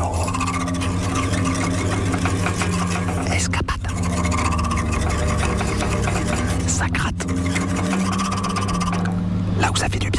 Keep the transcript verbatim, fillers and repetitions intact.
Attention. Escapade. Ça gratte. Là où ça fait du bien.